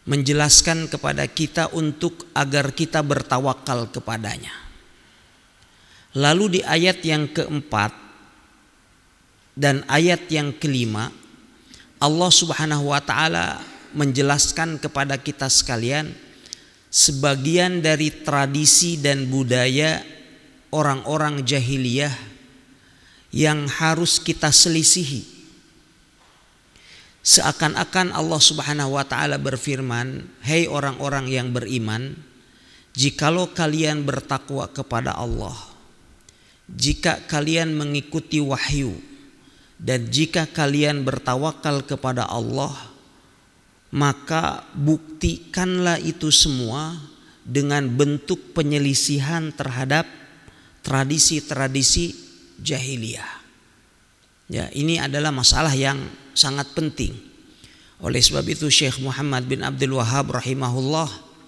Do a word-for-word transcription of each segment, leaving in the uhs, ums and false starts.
menjelaskan kepada kita untuk agar kita bertawakal kepadanya. Lalu di ayat yang keempat dan ayat yang kelima, Allah Subhanahu wa ta'ala menjelaskan kepada kita sekalian sebagian dari tradisi dan budaya orang-orang jahiliyah yang harus kita selisihi. Seakan-akan Allah Subhanahu wa ta'ala berfirman, "Hei orang-orang yang beriman, jikalau kalian bertakwa kepada Allah, jika kalian mengikuti wahyu, dan jika kalian bertawakal kepada Allah, maka buktikanlah itu semua dengan bentuk penyelisihan terhadap tradisi-tradisi jahiliyah." Ya, ini adalah masalah yang sangat penting. Oleh sebab itu Syekh Muhammad bin Abdul Wahhab rahimahullah,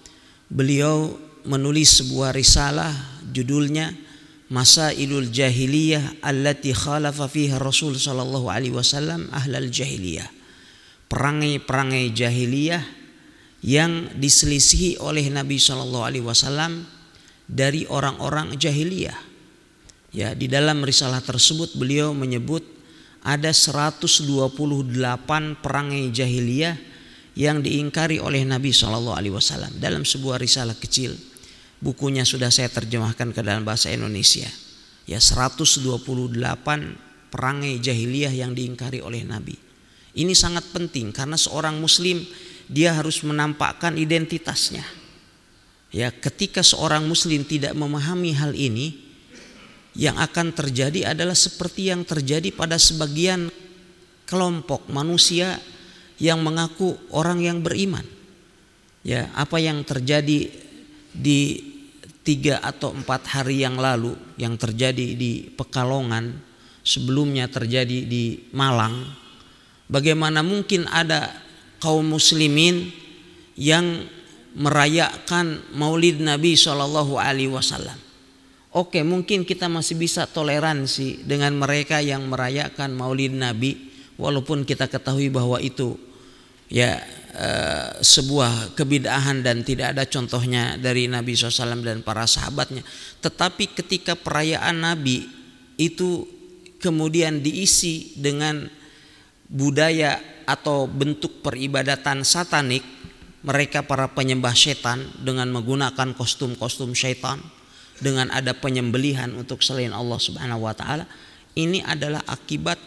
beliau menulis sebuah risalah judulnya Masailul Jahiliyah allati khalafa fiha Rasul sallallahu alaihi wasallam ahlal jahiliyah. Perangai-perangai jahiliyah yang diselisihi oleh Nabi sallallahu alaihi wasallam dari orang-orang jahiliyah. Ya, di dalam risalah tersebut beliau menyebut ada seratus dua puluh delapan perangai jahiliyah yang diingkari oleh Nabi shallallahu alaihi wasallam dalam sebuah risalah kecil. Bukunya sudah saya terjemahkan ke dalam bahasa Indonesia. Ya, seratus dua puluh delapan perangai jahiliyah yang diingkari oleh Nabi. Ini sangat penting karena seorang muslim dia harus menampakkan identitasnya. Ya, ketika seorang muslim tidak memahami hal ini, yang akan terjadi adalah seperti yang terjadi pada sebagian kelompok manusia yang mengaku orang yang beriman. Ya, apa yang terjadi di tiga atau empat hari yang lalu, yang terjadi di Pekalongan, sebelumnya terjadi di Malang. Bagaimana mungkin ada kaum muslimin yang merayakan Maulid Nabi shallallahu alaihi wasallam? Oke, mungkin kita masih bisa toleransi dengan mereka yang merayakan Maulid Nabi, walaupun kita ketahui bahwa itu ya e, sebuah kebid'ahan dan tidak ada contohnya dari Nabi shallallahu alaihi wasallam dan para sahabatnya. Tetapi ketika perayaan Nabi itu kemudian diisi dengan budaya atau bentuk peribadatan satanik, mereka para penyembah setan dengan menggunakan kostum-kostum setan, dengan ada penyembelihan untuk selain Allah Subhanahu wa taala, ini adalah akibat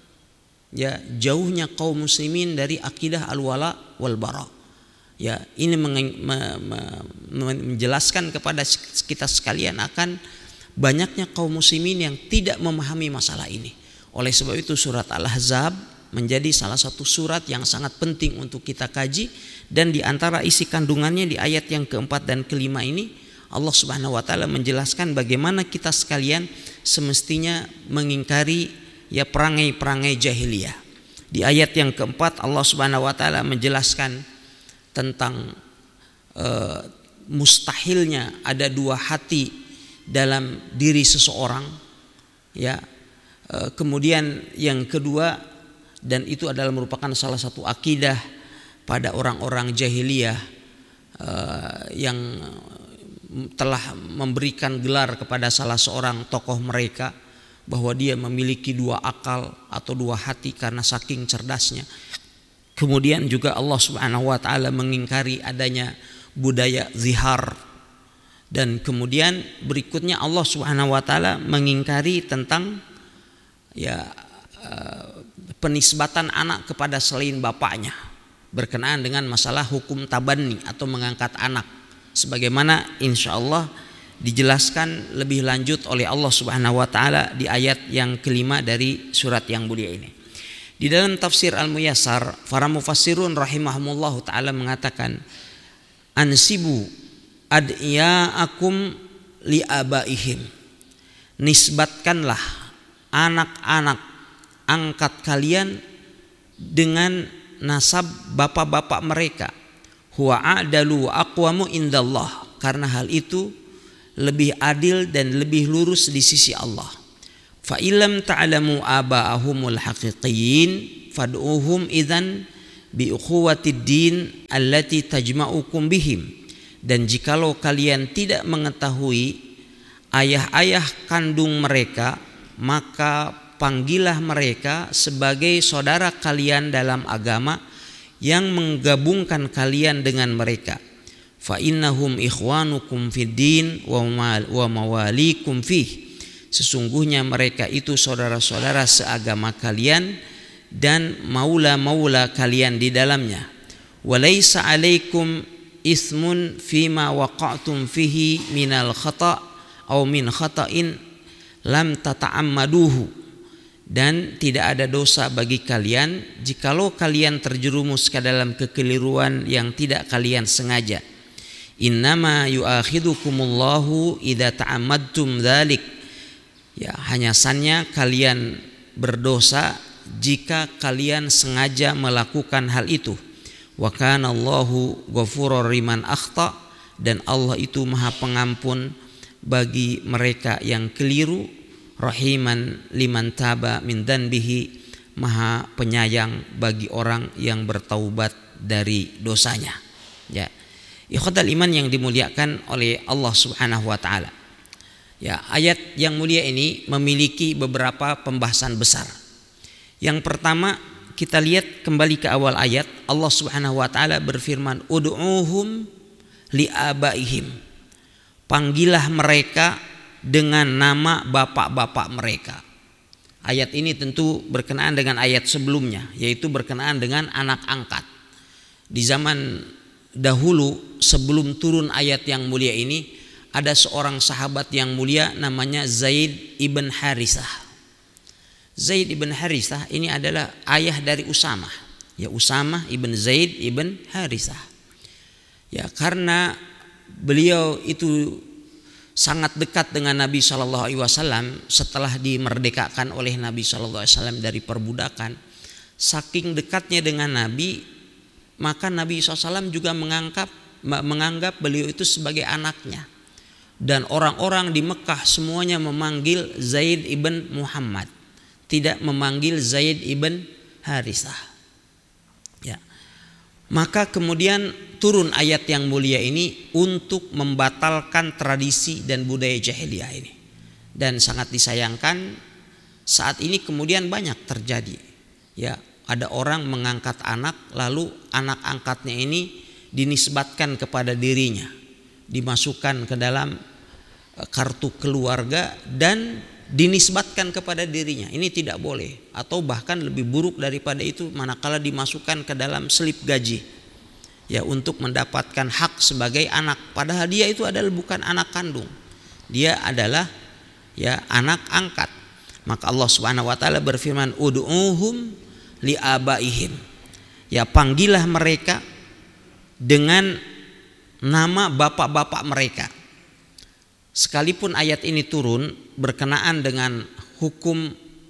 ya jauhnya kaum muslimin dari akidah al-wala wal bara. Ya, ini menge- me- me- menjelaskan kepada kita sekalian akan banyaknya kaum muslimin yang tidak memahami masalah ini. Oleh sebab itu surat Al-Ahzab menjadi salah satu surat yang sangat penting untuk kita kaji, dan di antara isi kandungannya di ayat yang keempat dan kelima ini Allah Subhanahu wa taala menjelaskan bagaimana kita sekalian semestinya mengingkari ya perangai-perangai jahiliyah. Di ayat yang keempat Allah Subhanahu wa taala menjelaskan tentang uh, mustahilnya ada dua hati dalam diri seseorang, ya. Uh, kemudian yang kedua, dan itu adalah merupakan salah satu akidah pada orang-orang jahiliyah uh, yang telah memberikan gelar kepada salah seorang tokoh mereka bahwa dia memiliki dua akal atau dua hati karena saking cerdasnya. Kemudian juga Allah Subhanahu wa taala mengingkari adanya budaya zihar, dan kemudian berikutnya Allah Subhanahu wa taala mengingkari tentang ya penisbatan anak kepada selain bapaknya berkenaan dengan masalah hukum tabanni atau mengangkat anak, sebagaimana insya Allah dijelaskan lebih lanjut oleh Allah Subhanahu wa taala di ayat yang kelima dari surat yang mulia ini. Di dalam tafsir Al-Muyassar, para mufassirun rahimahumullah taala mengatakan, ansibu ad'iyaakum li abaihim, nisbatkanlah anak-anak angkat kalian dengan nasab bapak-bapak mereka, huwa a'dalu wa aqwamu indallah, karena hal itu lebih adil dan lebih lurus di sisi Allah. Fa illam ta'lamu aba'ahumul haqiqiyin fad'uhum idzan bi ukhuwatid din allati tajma'ukum bihim, dan jikalau kalian tidak mengetahui ayah-ayah kandung mereka, maka panggillah mereka sebagai saudara kalian dalam agama yang menggabungkan kalian dengan mereka. Fa innahum ikhwanukum fid din wa mawalikum fih. Sesungguhnya mereka itu saudara-saudara seagama kalian dan maula-maula kalian di dalamnya. Walaysa 'alaikum ismun fima waqa'tum fihi minal khata' aw min khata'in lam tata'ammaduhu. Dan tidak ada dosa bagi kalian jikalau kalian terjerumus ke dalam kekeliruan yang tidak kalian sengaja. Innama yu'akhidukumullahu idza ta'ammadtum dzalik. Ya, hanya sannya kalian berdosa jika kalian sengaja melakukan hal itu. Wa kana Allahu ghafurur liman akhta, dan Allah itu Maha Pengampun bagi mereka yang keliru. Rahiman liman taba min dzanbihi, Maha Penyayang bagi orang yang bertaubat dari dosanya. Ya, ikhwatal iman yang dimuliakan oleh Allah Subhanahu wa taala. Ya, ayat yang mulia ini memiliki beberapa pembahasan besar. Yang pertama, kita lihat kembali ke awal ayat. Allah Subhanahu wa taala berfirman, ud'uuhum liabaihim. Panggillah mereka dengan nama bapak-bapak mereka. Ayat ini tentu berkenaan dengan ayat sebelumnya, yaitu berkenaan dengan anak angkat. Di zaman dahulu sebelum turun ayat yang mulia ini, ada seorang sahabat yang mulia namanya Zaid ibn Harithah. Zaid ibn Harithah ini adalah ayah dari Usamah. Ya, Usamah ibn Zaid ibn Harithah. Ya, karena beliau itu sangat dekat dengan Nabi shallallahu alaihi wasallam setelah dimerdekakan oleh Nabi shallallahu alaihi wasallam dari perbudakan. Saking dekatnya dengan Nabi, maka Nabi shallallahu alaihi wasallam juga menganggap, menganggap beliau itu sebagai anaknya. Dan orang-orang di Mekah semuanya memanggil Zaid ibn Muhammad, tidak memanggil Zaid ibn Harithah. Ya. Maka kemudian turun ayat yang mulia ini untuk membatalkan tradisi dan budaya jahiliyah ini. Dan sangat disayangkan saat ini kemudian banyak terjadi. Ya, ada orang mengangkat anak, lalu anak angkatnya ini dinisbatkan kepada dirinya, dimasukkan ke dalam kartu keluarga dan dinisbatkan kepada dirinya. Ini tidak boleh, atau bahkan lebih buruk daripada itu manakala dimasukkan ke dalam selip gaji, ya, untuk mendapatkan hak sebagai anak, padahal dia itu adalah bukan anak kandung, dia adalah ya anak angkat. Maka Allah Subhanahu wa taala berfirman, ud'uuhum liabaihim. Ya, panggillah mereka dengan nama bapak-bapak mereka. Sekalipun ayat ini turun berkenaan dengan hukum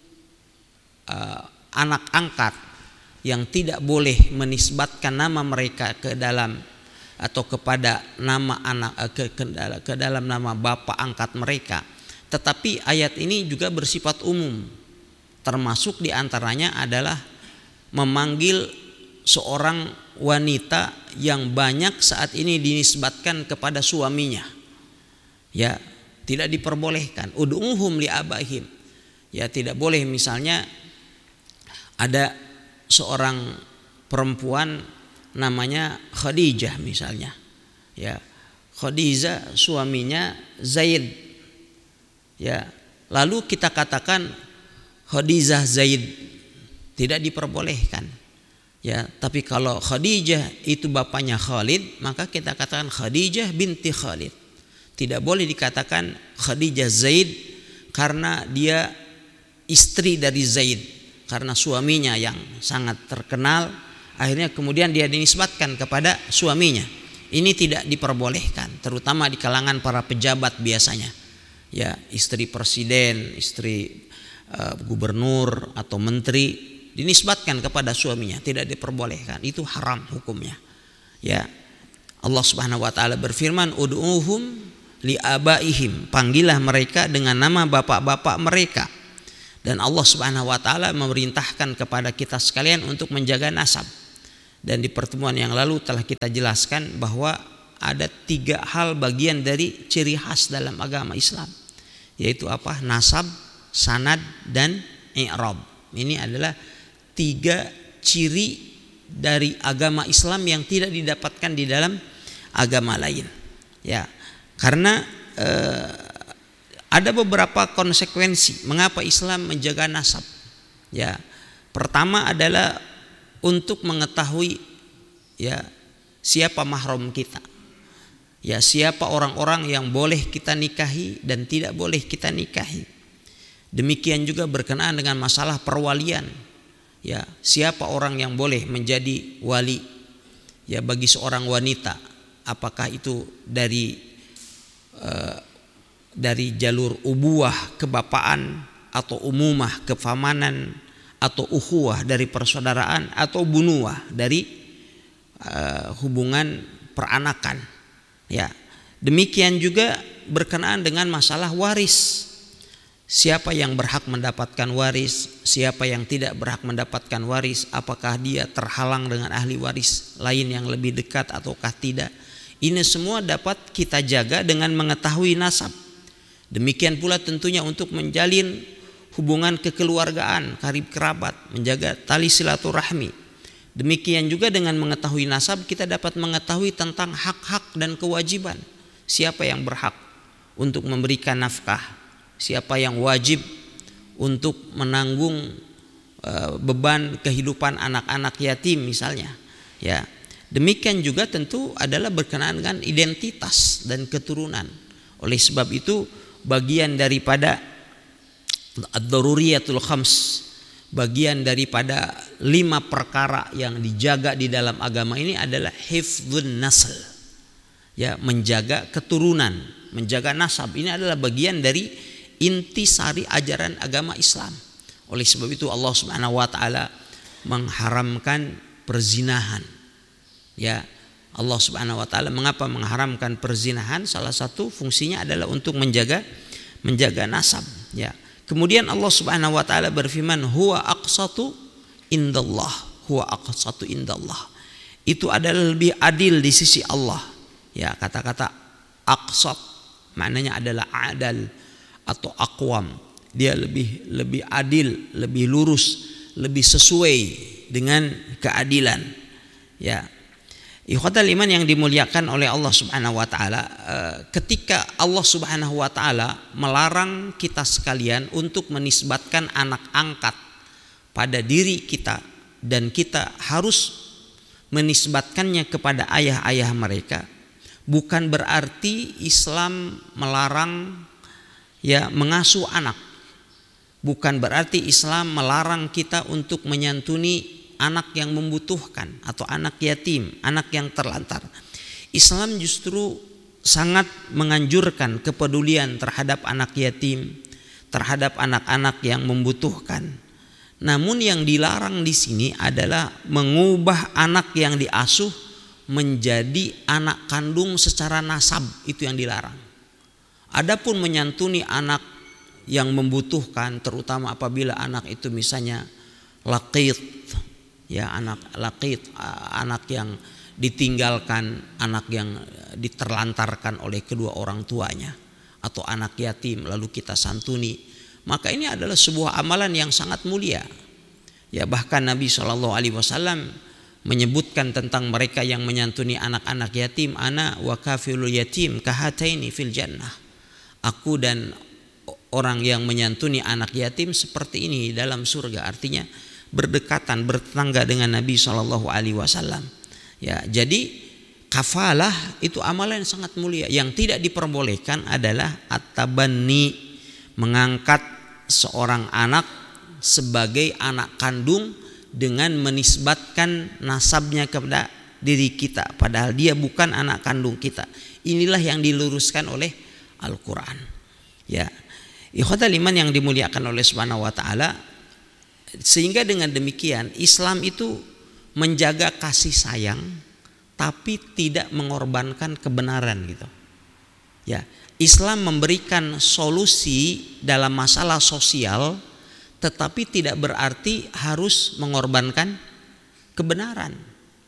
uh, anak angkat yang tidak boleh menisbatkan nama mereka ke dalam atau kepada nama anak ke, ke, ke dalam nama bapak angkat mereka, tetapi ayat ini juga bersifat umum. Termasuk diantaranya adalah memanggil seorang wanita yang banyak saat ini dinisbatkan kepada suaminya. Ya, tidak diperbolehkan. Ud'uhum liabaihim. Ya, tidak boleh misalnya ada seorang perempuan namanya Khadijah misalnya. Ya, Khadijah suaminya Zaid. Ya, lalu kita katakan Khadijah Zaid, tidak diperbolehkan. Ya, tapi kalau Khadijah itu bapaknya Khalid, maka kita katakan Khadijah binti Khalid. Tidak boleh dikatakan Khadijah Zaid karena dia istri dari Zaid, karena suaminya yang sangat terkenal, akhirnya kemudian dia dinisbatkan kepada suaminya. Ini tidak diperbolehkan, terutama di kalangan para pejabat biasanya. Ya, istri presiden, istri uh, gubernur atau menteri dinisbatkan kepada suaminya, tidak diperbolehkan. Itu haram hukumnya. Ya, Allah Subhanahu wa taala berfirman, ud'uhum liabaihim, panggillah mereka dengan nama bapak-bapak mereka. Dan Allah Subhanahu wa taala memerintahkan kepada kita sekalian untuk menjaga nasab. Dan di pertemuan yang lalu telah kita jelaskan bahwa ada tiga hal bagian dari ciri khas dalam agama Islam, yaitu apa? Nasab, sanad, dan i'rab. Ini adalah tiga ciri dari agama Islam yang tidak didapatkan di dalam agama lain. Ya, karena eh, ada beberapa konsekuensi mengapa Islam menjaga nasab. Ya, pertama adalah untuk mengetahui ya siapa mahram kita. Ya, siapa orang-orang yang boleh kita nikahi dan tidak boleh kita nikahi. Demikian juga berkenaan dengan masalah perwalian. Ya, siapa orang yang boleh menjadi wali ya bagi seorang wanita? Apakah itu dari uh, dari jalur ubuah kebapaan atau umumah kefamanan atau ukhuwah dari persaudaraan atau bunuwah dari uh, hubungan peranakan. Ya, demikian juga berkenaan dengan masalah waris. Siapa yang berhak mendapatkan waris, siapa yang tidak berhak mendapatkan waris, apakah dia terhalang dengan ahli waris lain yang lebih dekat ataukah tidak. Ini semua dapat kita jaga dengan mengetahui nasab. Demikian pula tentunya untuk menjalin hubungan kekeluargaan, karib kerabat, menjaga tali silaturahmi. Demikian juga dengan mengetahui nasab kita dapat mengetahui tentang hak-hak dan kewajiban. Siapa yang berhak untuk memberikan nafkah, siapa yang wajib untuk menanggung uh, beban kehidupan anak-anak yatim misalnya. Ya, demikian juga tentu adalah berkenaan dengan identitas dan keturunan. Oleh sebab itu bagian daripada ad-daruriyatul khams, bagian daripada lima perkara yang dijaga di dalam agama ini adalah hifdzun nasl. Ya, menjaga keturunan, menjaga nasab. Ini adalah bagian dari intisari ajaran agama Islam. Oleh sebab itu Allah Subhanahu wa taala mengharamkan perzinahan. Ya, Allah Subhanahu wa taala mengapa mengharamkan perzinahan? Salah satu fungsinya adalah untuk menjaga menjaga nasab, ya. Kemudian Allah Subhanahu wa taala berfirman, huwa aqsatu indallah, huwa aqsatu indallah. Itu adalah lebih adil di sisi Allah. Ya, kata-kata aqsat maknanya adalah adal atau aqwam. Dia lebih lebih adil, lebih lurus, lebih sesuai dengan keadilan. Ya. Ikhwatal iman yang dimuliakan oleh Allah Subhanahu wa taala, ketika Allah Subhanahu wa taala melarang kita sekalian untuk menisbatkan anak angkat pada diri kita dan kita harus menisbatkannya kepada ayah-ayah mereka, bukan berarti Islam melarang ya mengasuh anak. Bukan berarti Islam melarang kita untuk menyantuni anak yang membutuhkan atau anak yatim, anak yang terlantar. Islam justru sangat menganjurkan kepedulian terhadap anak yatim, terhadap anak-anak yang membutuhkan. Namun yang dilarang di sini adalah mengubah anak yang diasuh menjadi anak kandung secara nasab, itu yang dilarang. Adapun menyantuni anak yang membutuhkan, terutama apabila anak itu misalnya laqit, ya anak laqit, anak yang ditinggalkan, anak yang diterlantarkan oleh kedua orang tuanya, atau anak yatim lalu kita santuni, maka ini adalah sebuah amalan yang sangat mulia. Ya, bahkan Nabi shallallahu alaihi wasallam menyebutkan tentang mereka yang menyantuni anak-anak yatim, ana wa kafilul yatim kahataini fil jannah. Aku dan orang yang menyantuni anak yatim seperti ini dalam surga. Artinya berdekatan, bertetangga dengan Nabi shallallahu alaihi wasallam. Ya, jadi kafalah itu amalan yang sangat mulia. Yang tidak diperbolehkan adalah at-tabanni, mengangkat seorang anak sebagai anak kandung dengan menisbatkan nasabnya kepada diri kita, padahal dia bukan anak kandung kita. Inilah yang diluruskan oleh Al-Quran. Ya, ikhwatal iman yang dimuliakan oleh Subhanahu wa taala. Sehingga dengan demikian Islam itu menjaga kasih sayang tapi tidak mengorbankan kebenaran gitu. Ya, Islam memberikan solusi dalam masalah sosial tetapi tidak berarti harus mengorbankan kebenaran.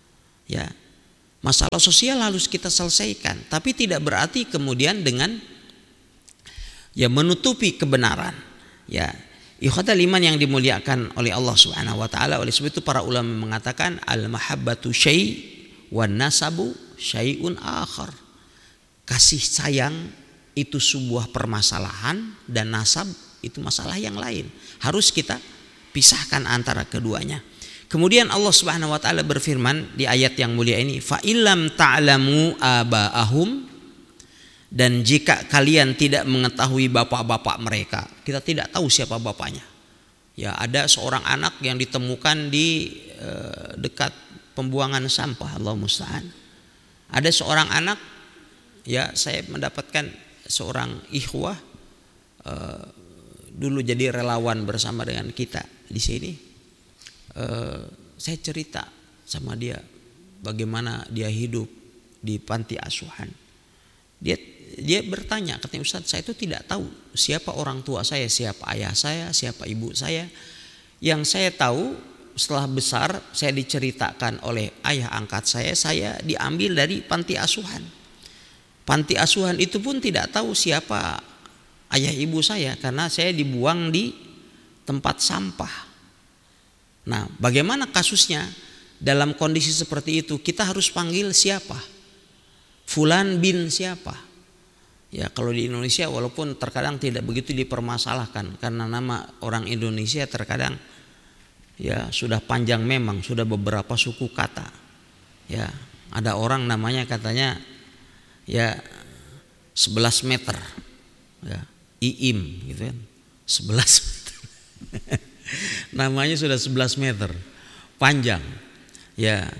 Ya, masalah sosial harus kita selesaikan, tapi tidak berarti kemudian dengan ya menutupi kebenaran. Ya, ikhwatal iman yang dimuliakan oleh Allah Subhanahu wa taala. Oleh sebab itu para ulama mengatakan al mahabbatu syai' wan nasabu syai'un akhar. Kasih sayang itu sebuah permasalahan dan nasab itu masalah yang lain. Harus kita pisahkan antara keduanya. Kemudian Allah Subhanahu wa taala berfirman di ayat yang mulia ini, fa illam ta'lamu aba'ahum, dan jika kalian tidak mengetahui bapak-bapak mereka, kita tidak tahu siapa bapaknya. Ya, ada seorang anak yang ditemukan di eh, dekat pembuangan sampah, Allah musta'an. Ada seorang anak, ya saya mendapatkan seorang ikhwah eh, dulu jadi relawan bersama dengan kita di sini. Uh, saya cerita sama dia bagaimana dia hidup di panti asuhan. Dia dia bertanya, katanya, Ustaz, saya itu tidak tahu siapa orang tua saya, siapa ayah saya, siapa ibu saya. Yang saya tahu setelah besar saya diceritakan oleh ayah angkat saya, saya diambil dari panti asuhan. Panti asuhan itu pun tidak tahu siapa ayah ibu saya karena saya dibuang di tempat sampah. Nah, bagaimana kasusnya? Dalam kondisi seperti itu kita harus panggil siapa? Fulan bin siapa? Ya, kalau di Indonesia walaupun terkadang tidak begitu dipermasalahkan karena nama orang Indonesia terkadang ya sudah panjang, memang sudah beberapa suku kata. Ya, ada orang namanya katanya ya sebelas meter. Ya, Iim gitu kan. sebelas meter. Namanya sudah sebelas meter panjang. Ya,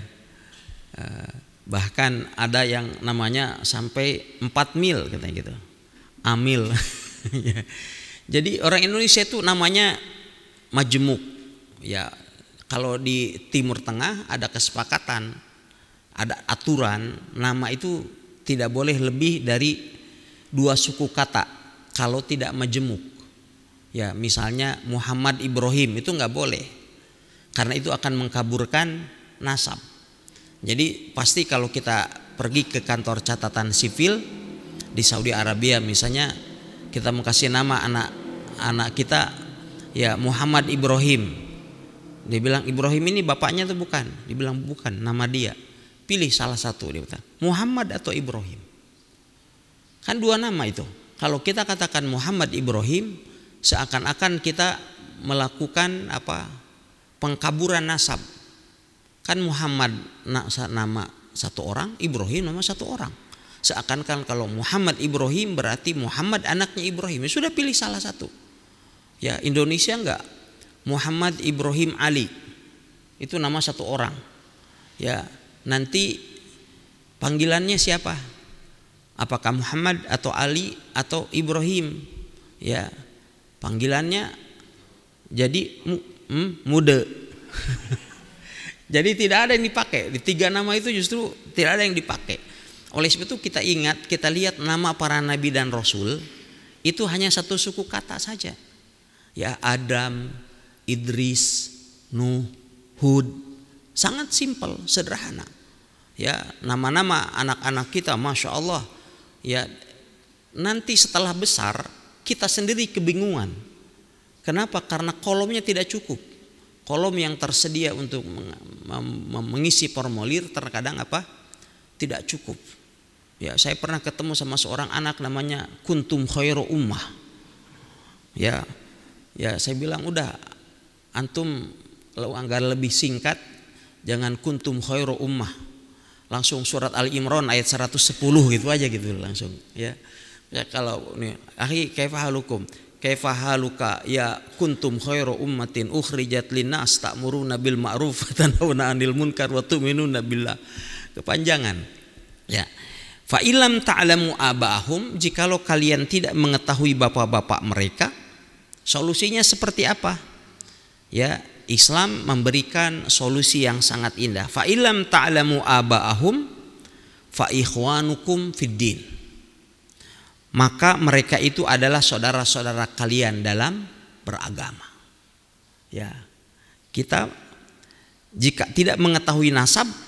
bahkan ada yang namanya sampai empat mil katanya gitu. Amil. Jadi orang Indonesia itu namanya majemuk. Ya, kalau di Timur Tengah ada kesepakatan, ada aturan, nama itu tidak boleh lebih dari dua suku kata kalau tidak majemuk. Ya, misalnya Muhammad Ibrahim itu nggak boleh, karena itu akan mengkaburkan nasab. Jadi pasti kalau kita pergi ke kantor catatan sipil di Saudi Arabia misalnya, kita mau kasih nama anak anak kita ya Muhammad Ibrahim, dia bilang Ibrahim ini bapaknya tuh bukan, dibilang bukan, nama dia, pilih salah satu, dia bilang Muhammad atau Ibrahim, kan dua nama itu. Kalau kita katakan Muhammad Ibrahim, seakan-akan kita melakukan apa? Pengkaburan nasab. Kan Muhammad nama satu orang, Ibrahim nama satu orang. Seakan-akan kalau Muhammad Ibrahim berarti Muhammad anaknya Ibrahim. Ya sudah, pilih salah satu. Ya, Indonesia enggak. Muhammad Ibrahim Ali. Itu nama satu orang. Ya, nanti panggilannya siapa? Apakah Muhammad atau Ali atau Ibrahim? Ya, panggilannya jadi hmm, muda. Jadi tidak ada yang dipakai. Di tiga nama itu justru tidak ada yang dipakai. Oleh sebab itu kita ingat, kita lihat nama para nabi dan rasul itu hanya satu suku kata saja. Ya, Adam, Idris, Nuh, Hud. Sangat simpel, sederhana. Ya, nama-nama anak-anak kita, masya Allah. Ya, nanti setelah besar kita sendiri kebingungan. Kenapa? Karena kolomnya tidak cukup. Kolom yang tersedia untuk mengisi formulir terkadang apa? Tidak cukup. Ya, saya pernah ketemu sama seorang anak namanya kuntum khairu ummah. Ya, ya saya bilang udah, antum kalau agar lebih singkat jangan kuntum khairu ummah. Langsung surat Al-Imran ayat seratus sepuluh gitu aja gitu langsung. Ya. Ya, kalau nih, akhi kaifa halukum? Kaifa haluka ya kuntum khairu ummatin ukhrijat linnas ta'muruna bil ma'ruf wa tanhauna 'anil munkar wa tu'minuna billah. Kepanjangan. Ya. Fa illam ta'lamu abahum, jikalau kalian tidak mengetahui bapak-bapak mereka, solusinya seperti apa? Ya, Islam memberikan solusi yang sangat indah. Fa illam ta'lamu abahum fa ikhwanukum fid din. Maka mereka itu adalah saudara-saudara kalian dalam beragama. Ya. Kita jika tidak mengetahui nasab,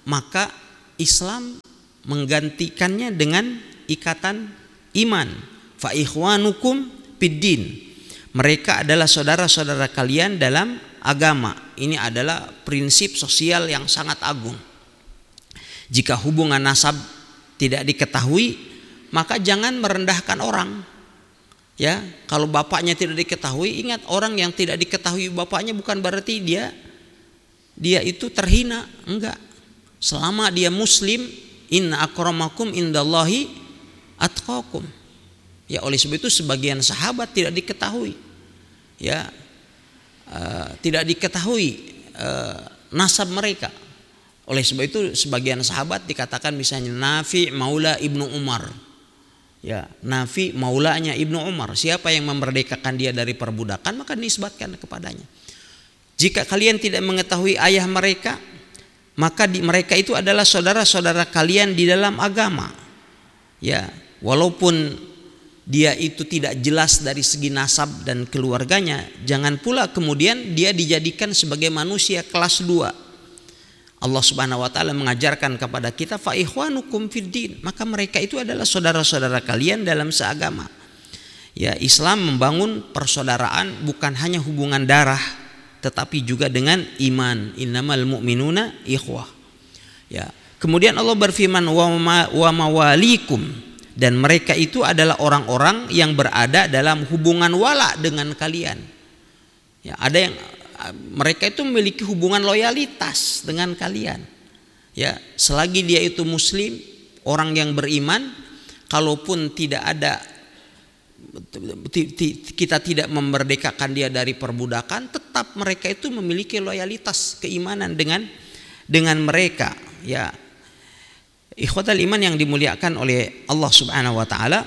maka Islam menggantikannya dengan ikatan iman. Fa ikhwanukum fiddin. Mereka adalah saudara-saudara kalian dalam agama. Ini adalah prinsip sosial yang sangat agung. Jika hubungan nasab tidak diketahui, maka jangan merendahkan orang. Ya, kalau bapaknya tidak diketahui, ingat orang yang tidak diketahui bapaknya bukan berarti dia dia itu terhina, enggak. Selama dia muslim, inna akramakum indallahi atqakum. Ya, oleh sebab itu sebagian sahabat tidak diketahui. Ya, uh, tidak diketahui uh, nasab mereka. Oleh sebab itu sebagian sahabat dikatakan misalnya Nafi maula Ibnu Umar. Ya, Nafi maulanya Ibnu Umar. Siapa yang memerdekakan dia dari perbudakan maka nisbatkan kepadanya. Jika kalian tidak mengetahui ayah mereka, maka di, mereka itu adalah saudara-saudara kalian di dalam agama. Ya, walaupun dia itu tidak jelas dari segi nasab dan keluarganya, jangan pula kemudian dia dijadikan sebagai manusia kelas dua. Allah Subhanahu wa taala mengajarkan kepada kita fa ikhwanukum fiddin, maka mereka itu adalah saudara-saudara kalian dalam seagama. Ya, Islam membangun persaudaraan bukan hanya hubungan darah tetapi juga dengan iman. Innamal mu'minuna ikhwah. Ya. Kemudian Allah berfirman wa mawalikum, dan mereka itu adalah orang-orang yang berada dalam hubungan wala dengan kalian. Ya, ada yang mereka itu memiliki hubungan loyalitas dengan kalian. Ya, selagi dia itu muslim, orang yang beriman, kalaupun tidak ada kita tidak memerdekakan dia dari perbudakan, tetap mereka itu memiliki loyalitas keimanan dengan dengan mereka. Ya, ikhwatal iman yang dimuliakan oleh Allah Subhanahu wa taala,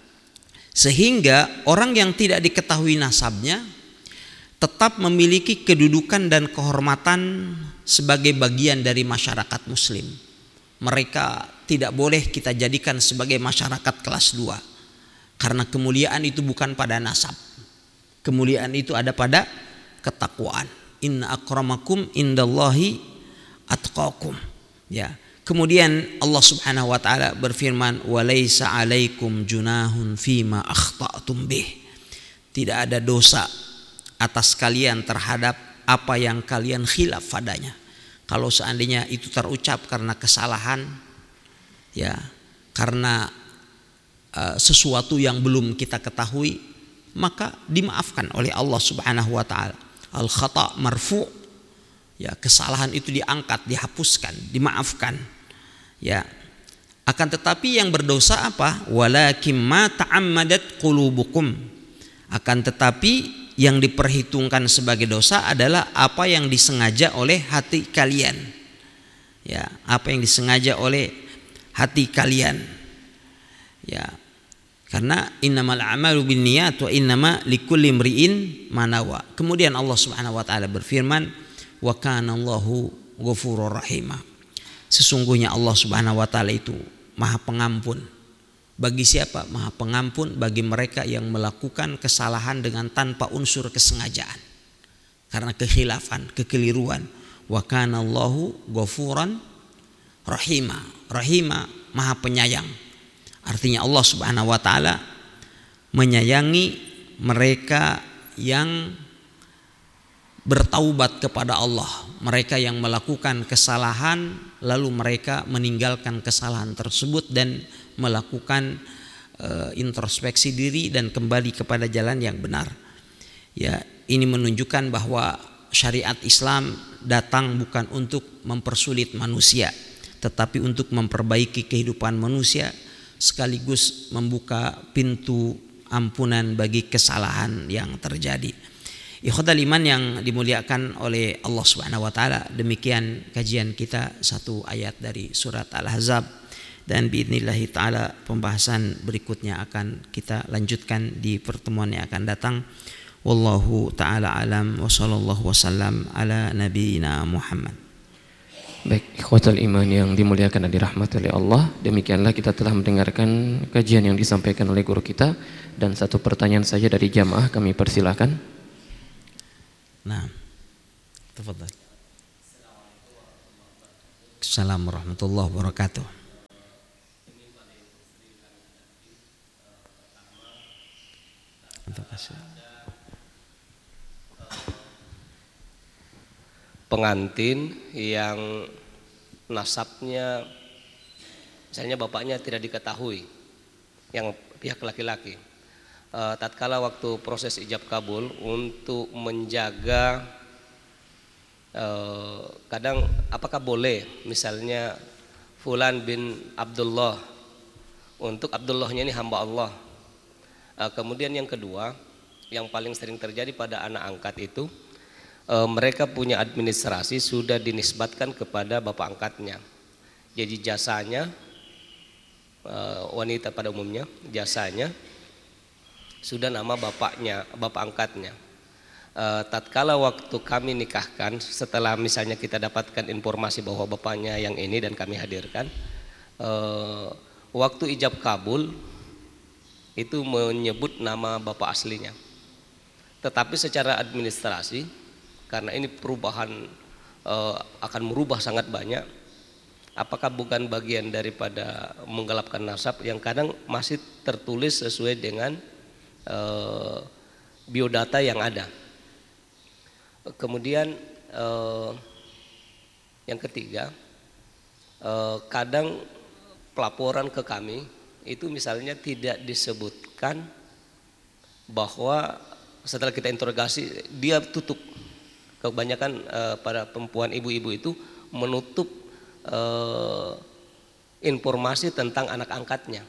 sehingga orang yang tidak diketahui nasabnya tetap memiliki kedudukan dan kehormatan sebagai bagian dari masyarakat muslim. Mereka tidak boleh kita jadikan sebagai masyarakat kelas dua. Karena kemuliaan itu bukan pada nasab. Kemuliaan itu ada pada ketakwaan. Inna akramakum indallahi atqakum. Ya. Kemudian Allah Subhanahu wa taala berfirman, "Wa laisa 'alaikum junahun fima akhta'tum bih." Tidak ada dosa atas kalian terhadap apa yang kalian khilaf padanya. Kalau seandainya itu terucap karena kesalahan, ya, karena uh, sesuatu yang belum kita ketahui, maka dimaafkan oleh Allah Subhanahu wa taala. Al-khata' marfu', ya, kesalahan itu diangkat, dihapuskan, dimaafkan. Ya. Akan tetapi yang berdosa apa? Walakin ma ta'ammadat qulubukum. Akan tetapi yang diperhitungkan sebagai dosa adalah apa yang disengaja oleh hati kalian. Ya, apa yang disengaja oleh hati kalian. Ya. Karena innamal a'malu binniyat wa innama likulli imri'in ma nawa. Kemudian Allah Subhanahu wa taala berfirman, wa kana Allahu ghafurur rahima. Sesungguhnya Allah Subhanahu wa taala itu Maha Pengampun. Bagi siapa? Maha Pengampun bagi mereka yang melakukan kesalahan dengan tanpa unsur kesengajaan. Karena kekhilafan, kekeliruan. Wa kana Allahu ghafuran rahima. Rahima, Maha Penyayang. Artinya Allah Subhanahu wa taala menyayangi mereka yang bertaubat kepada Allah. Mereka yang melakukan kesalahan lalu mereka meninggalkan kesalahan tersebut dan melakukan uh, introspeksi diri dan kembali kepada jalan yang benar. Ya, ini menunjukkan bahwa syariat Islam datang bukan untuk mempersulit manusia, tetapi untuk memperbaiki kehidupan manusia sekaligus membuka pintu ampunan bagi kesalahan yang terjadi. Ikhwatal iman yang dimuliakan oleh Allah Subhanahu wa taala, demikian kajian kita satu ayat dari surat Al-Ahzab, dan biidznillah taala pembahasan berikutnya akan kita lanjutkan di pertemuan yang akan datang. Wallahu taala alam wa sallallahu wasallam ala nabiyina Muhammad. Baik, ikhwatal iman yang dimuliakan dan dirahmati oleh Allah, demikianlah kita telah mendengarkan kajian yang disampaikan oleh guru kita, dan satu pertanyaan saja dari jamaah kami persilahkan. Nah, tafadhal. Assalamualaikum warahmatullahi wabarakatuh. Pengantin yang nasabnya misalnya bapaknya tidak diketahui, yang pihak laki-laki, e, tatkala waktu proses ijab kabul untuk menjaga, e, kadang apakah boleh misalnya Fulan bin Abdullah, untuk Abdullahnya ini hamba Allah. e, kemudian yang kedua, yang paling sering terjadi pada anak angkat itu, E, mereka punya administrasi sudah dinisbatkan kepada bapak angkatnya. Jadi jasanya, e, wanita pada umumnya jasanya sudah nama bapaknya, bapak angkatnya. E, tatkala waktu kami nikahkan, setelah misalnya kita dapatkan informasi bahwa bapaknya yang ini dan kami hadirkan, e, waktu ijab kabul itu menyebut nama bapak aslinya. Tetapi secara administrasi, karena ini perubahan e, akan merubah sangat banyak, apakah bukan bagian daripada menggelapkan nasab yang kadang masih tertulis sesuai dengan e, biodata yang ada. Kemudian e, yang ketiga, e, kadang pelaporan ke kami itu misalnya tidak disebutkan bahwa setelah kita interogasi dia tutup. Kebanyakan uh, pada perempuan ibu-ibu itu menutup uh, informasi tentang anak angkatnya.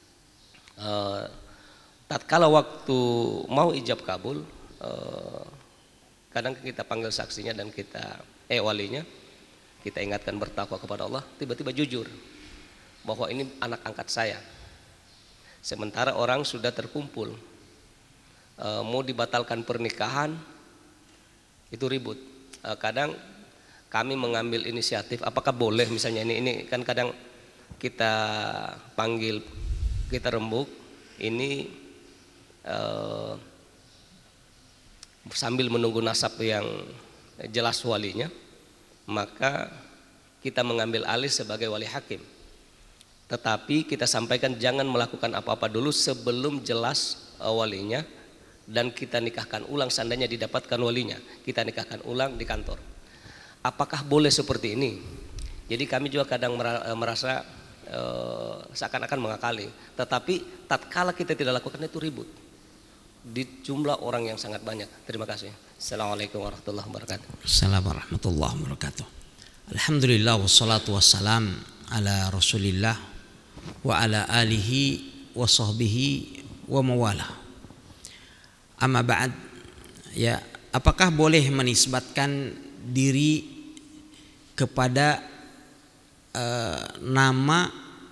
Uh, tatkala waktu mau ijab kabul, uh, kadang kita panggil saksinya dan kita eh walinya, kita ingatkan bertakwa kepada Allah, tiba-tiba jujur bahwa ini anak angkat saya. Sementara orang sudah terkumpul, uh, mau dibatalkan pernikahan, itu ribut. Kadang kami mengambil inisiatif, apakah boleh misalnya ini ini kan kadang kita panggil, kita rembuk ini eh, sambil menunggu nasab yang jelas walinya, maka kita mengambil alih sebagai wali hakim. Tetapi kita sampaikan jangan melakukan apa-apa dulu sebelum jelas eh, walinya, dan kita nikahkan ulang seandainya didapatkan walinya, kita nikahkan ulang di kantor. Apakah boleh seperti ini? Jadi kami juga kadang merasa e, seakan-akan mengakali, tetapi tatkala kita tidak lakukan itu ribut di jumlah orang yang sangat banyak. Terima kasih. Assalamualaikum warahmatullahi wabarakatuh. Assalamualaikum warahmatullahi wabarakatuh. Alhamdulillah wassalatu wassalam ala Rasulillah wa ala alihi wa sahbihi wa mawalah. Amma ba'd, ya, apakah boleh menisbatkan diri kepada uh, nama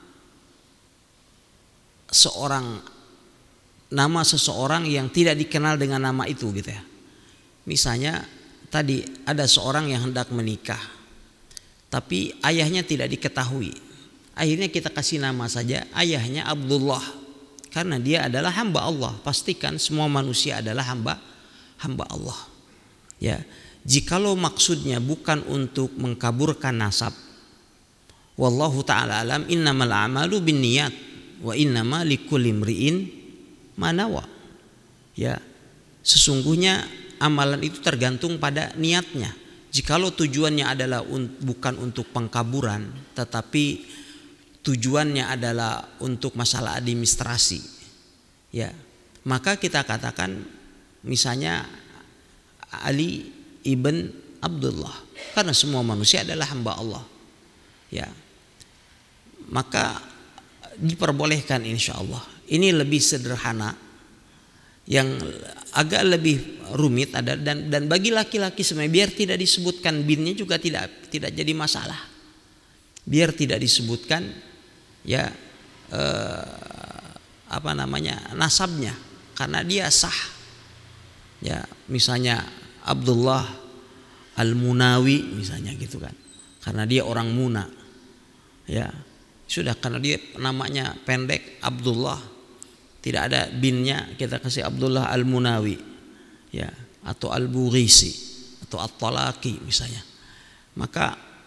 seorang, nama seseorang yang tidak dikenal dengan nama itu gitu ya. Misalnya tadi ada seorang yang hendak menikah, tapi ayahnya tidak diketahui. Akhirnya kita kasih nama saja ayahnya Abdullah. Karena dia adalah hamba Allah. Pastikan semua manusia adalah hamba hamba Allah. Ya, jikalau maksudnya bukan untuk mengkaburkan nasab, wallahu taala alam, innamal a'malu binniyat wa innama likulli imri'in ma nawa. Ya, sesungguhnya amalan itu tergantung pada niatnya. Jikalau tujuannya adalah un, bukan untuk pengkaburan, tetapi tujuannya adalah untuk masalah administrasi, ya, maka kita katakan misalnya Ali ibn Abdullah, karena semua manusia adalah hamba Allah, ya, maka diperbolehkan insya Allah. Ini lebih sederhana. Yang agak lebih rumit ada, dan dan bagi laki-laki sebenarnya biar tidak disebutkan binnya juga tidak tidak jadi masalah, biar tidak disebutkan ya eh, apa namanya nasabnya, karena dia sah. Ya, misalnya Abdullah Al-Munawi misalnya gitu kan, karena dia orang Muna. Ya, sudah, karena dia namanya pendek Abdullah, tidak ada binnya, kita kasih Abdullah Al-Munawi, ya, atau Al-Bughisi atau At-Talaki misalnya. Maka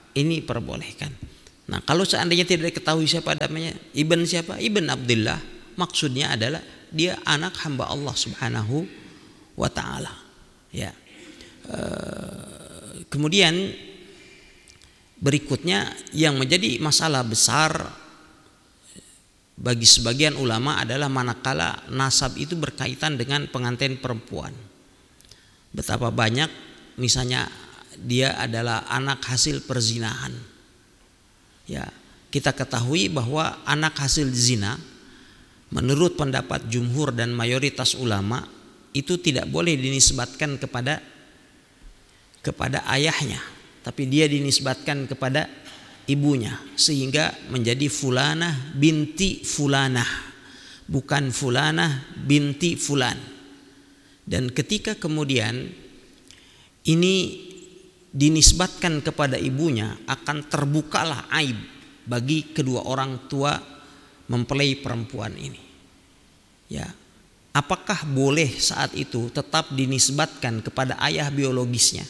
ini perbolehkan. Nah, kalau seandainya tidak diketahui siapa namanya, Ibn siapa? Ibn Abdullah, maksudnya adalah dia anak hamba Allah Subhanahu wa taala. Ya. E, kemudian berikutnya yang menjadi masalah besar bagi sebagian ulama adalah manakala nasab itu berkaitan dengan pengantin perempuan. Betapa banyak misalnya dia adalah anak hasil perzinahan. Ya, kita ketahui bahwa anak hasil zina menurut pendapat jumhur dan mayoritas ulama itu tidak boleh dinisbatkan kepada kepada ayahnya, tapi dia dinisbatkan kepada ibunya, sehingga menjadi fulanah binti fulanah, bukan fulanah binti fulan. Dan ketika kemudian ini dinisbatkan kepada ibunya, akan terbukalah aib bagi kedua orang tua mempelai perempuan ini. Ya, apakah boleh saat itu tetap dinisbatkan kepada ayah biologisnya?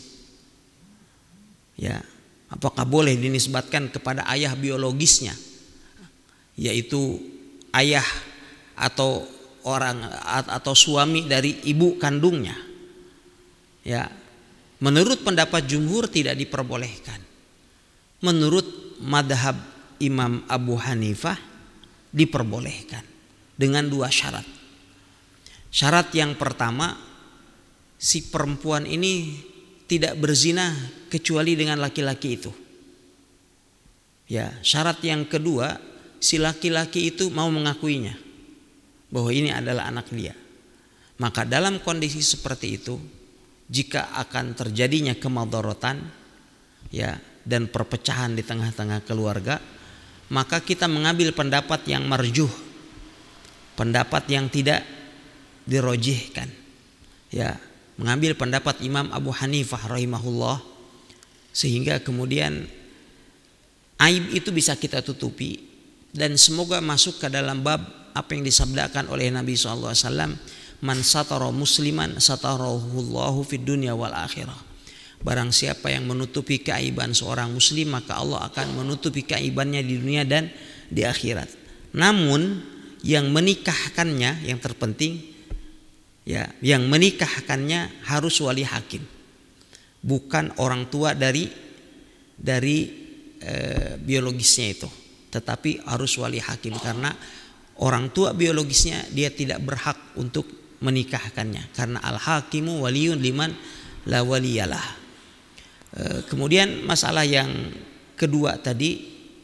Ya, apakah boleh dinisbatkan kepada ayah biologisnya, yaitu ayah atau orang atau suami dari ibu kandungnya? Ya, menurut pendapat jumhur tidak diperbolehkan. Menurut madhab Imam Abu Hanifah diperbolehkan dengan dua syarat. Syarat yang pertama, si perempuan ini tidak berzina kecuali dengan laki-laki itu. Ya, syarat yang kedua, si laki-laki itu mau mengakuinya bahwa ini adalah anak dia. Maka dalam kondisi seperti itu, jika akan terjadinya kemadharatan, ya, dan perpecahan di tengah-tengah keluarga, maka kita mengambil pendapat yang marjuh, pendapat yang tidak dirojihkan. Ya, mengambil pendapat Imam Abu Hanifah rahimahullah, sehingga kemudian aib itu bisa kita tutupi dan semoga masuk ke dalam bab apa yang disabdakan oleh Nabi shallallahu alaihi wasallam, man satara musliman satarahullahu fid dunya wal akhirah. Barang siapa yang menutupi keaiban seorang muslim, maka Allah akan menutupi keaibannya di dunia dan di akhirat. Namun yang menikahkannya, yang terpenting, ya, yang menikahkannya harus wali hakim, bukan orang tua dari dari e, biologisnya itu, tetapi harus wali hakim, karena orang tua biologisnya dia tidak berhak untuk menikahkannya, karena al hakimu waliyun liman la waliyalah. E, kemudian masalah yang kedua tadi,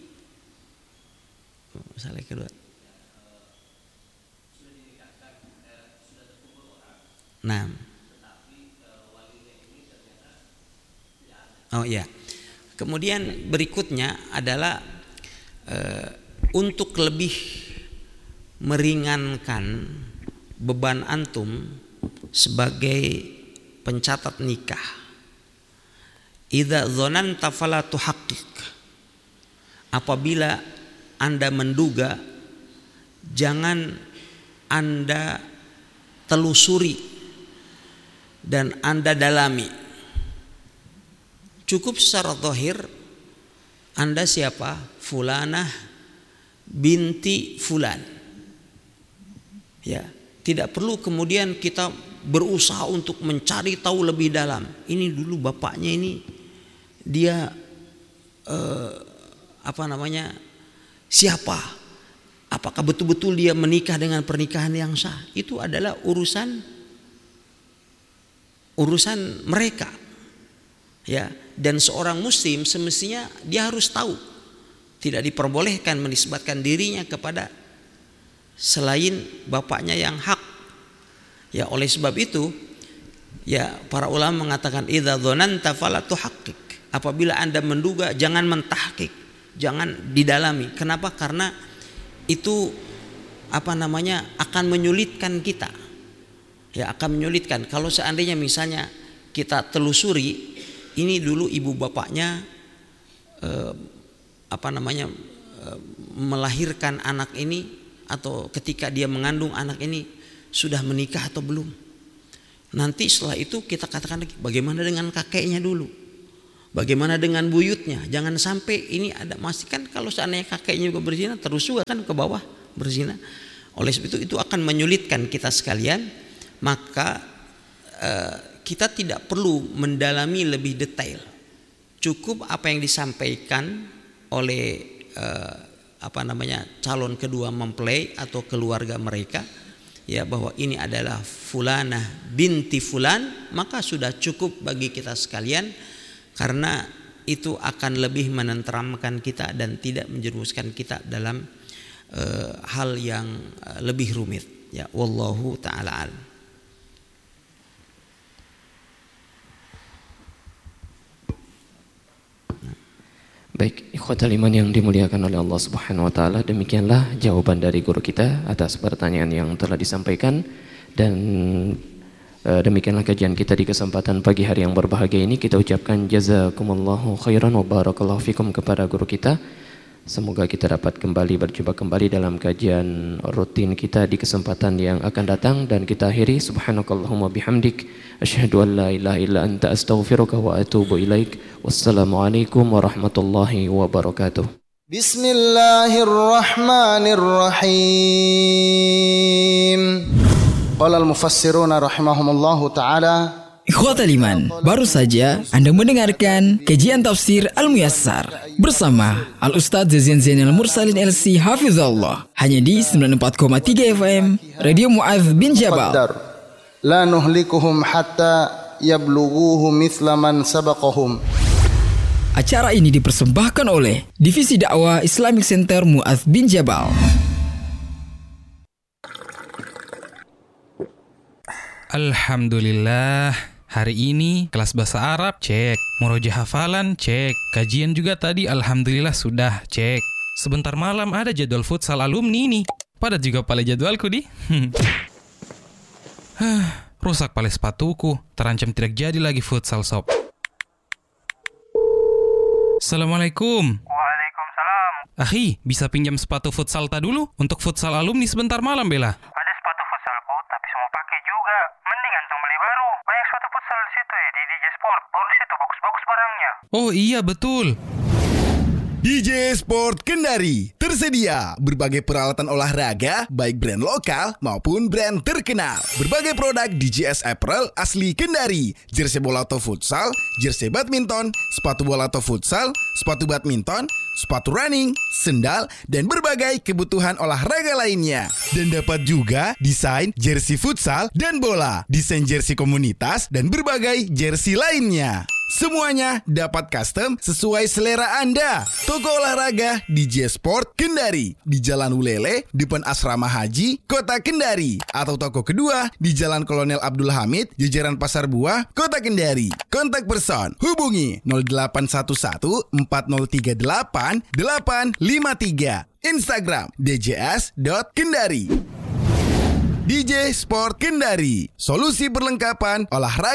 masalah kedua. Nah, oh ya. Kemudian berikutnya adalah e, untuk lebih meringankan beban antum sebagai pencatat nikah. Idza dzananta fala tuhaqqiq. Apabila Anda menduga, jangan Anda telusuri dan Anda dalami. Cukup secara zahir Anda siapa? Fulanah binti fulan. Ya, tidak perlu kemudian kita berusaha untuk mencari tahu lebih dalam. Ini dulu bapaknya ini dia eh, apa namanya? Siapa? Apakah betul-betul dia menikah dengan pernikahan yang sah? Itu adalah urusan urusan mereka, ya. Dan seorang muslim semestinya dia harus tahu, tidak diperbolehkan menisbatkan dirinya kepada selain bapaknya yang hak. Ya, oleh sebab itu, ya, para ulama mengatakan idza dzananta fala tuhaqqiq. Apabila Anda menduga, jangan mentahqiq, jangan didalami. Kenapa? Karena itu apa namanya akan menyulitkan kita. Ya, akan menyulitkan. Kalau seandainya misalnya kita telusuri, ini dulu ibu bapaknya eh, apa namanya eh, melahirkan anak ini, atau ketika dia mengandung anak ini sudah menikah atau belum. Nanti setelah itu kita katakan lagi, bagaimana dengan kakeknya dulu? Bagaimana dengan buyutnya? Jangan sampai ini ada masih kan kalau seandainya kakeknya juga berzina terus juga kan ke bawah berzina. Oleh sebab itu itu akan menyulitkan kita sekalian. Maka eh, kita tidak perlu mendalami lebih detail. Cukup apa yang disampaikan oleh eh, apa namanya calon kedua mempelai atau keluarga mereka, ya bahwa ini adalah fulanah binti fulan, maka sudah cukup bagi kita sekalian. Karena itu akan lebih menenteramkan kita dan tidak menjerumuskan kita dalam uh, hal yang uh, lebih rumit. Ya, wallahu taala alam. Baik, ikhwatal iman yang dimuliakan oleh Allah Subhanahu wa taala, demikianlah jawaban dari guru kita atas pertanyaan yang telah disampaikan. Dan demikianlah kajian kita di kesempatan pagi hari yang berbahagia ini. Kita ucapkan jazakumullahu khairan wa barakallahu fikum kepada guru kita. Semoga kita dapat kembali berjumpa kembali dalam kajian rutin kita di kesempatan yang akan datang. Dan kita akhiri subhanakallahumma bihamdik asyhadu an la ilaha illa anta astaghfiruka wa atubu ilaik. Wassalamualaikum warahmatullahi wabarakatuh. Bismillahirrahmanirrahim. Qala al-mufassiruna rahimahumullahu ta'ala. Ikhwatal iman, baru saja Anda mendengarkan kajian tafsir Al-Muyassar bersama Al-Ustadz Zazian Zainal Mursalin L C Hafizallah, hanya di sembilan puluh empat koma tiga F M Radio Mu'adz bin Jabal. La nuhlikuhum hatta yablughuhu mithla man sabaqahum. Acara ini dipersembahkan oleh Divisi Dakwah Islamic Center Mu'adz bin Jabal. Alhamdulillah, hari ini kelas bahasa Arab cek, murojaah hafalan cek, kajian juga tadi alhamdulillah sudah cek. Sebentar malam ada jadwal futsal alumni nih. Padat juga pale jadwalku di. Rusak pale sepatuku, terancam tidak jadi lagi futsal sob. Assalamualaikum. Waalaikumsalam. Akhi, bisa pinjam sepatu futsal ta dulu untuk futsal alumni sebentar malam bela? Ada sepatu futsalku, tapi semua pakai juga. Mending antum beli baru. Banyak sepatu futsal di situ ya, di D J Sport. Baru situ bagus-bagus barangnya. Oh iya betul. D J Sport Kendari tersedia berbagai peralatan olahraga baik brand lokal maupun brand terkenal. Berbagai produk D J S apparel asli Kendari, jersey bola atau futsal, jersey badminton, sepatu bola atau futsal, sepatu badminton, sepatu running, sendal, dan berbagai kebutuhan olahraga lainnya. Dan dapat juga desain jersey futsal dan bola, desain jersey komunitas, dan berbagai jersey lainnya. Semuanya dapat custom sesuai selera Anda. Toko olahraga D J Sport Kendari di Jalan Ulele, depan Asrama Haji, Kota Kendari. Atau toko kedua di Jalan Kolonel Abdul Hamid, jajaran Pasar Buah, Kota Kendari. Kontak person hubungi nol delapan satu satu empat nol tiga delapan delapan lima tiga. Instagram d j s dot kendari. D J Sport Kendari, solusi perlengkapan olahraga